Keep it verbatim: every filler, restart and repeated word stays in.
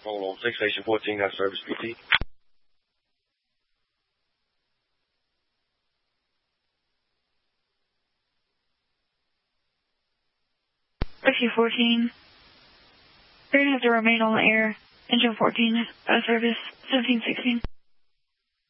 Hold on, six Station fourteen, got service P T. Rescue fourteen. You're going to have to remain on the air. Engine fourteen, out of service, seventeen sixteen.